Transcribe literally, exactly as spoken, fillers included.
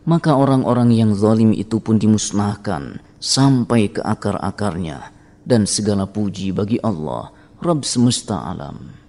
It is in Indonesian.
maka orang-orang yang zalim itu pun dimusnahkan sampai ke akar-akarnya. Dan segala puji bagi Allah, Rabb semesta alam.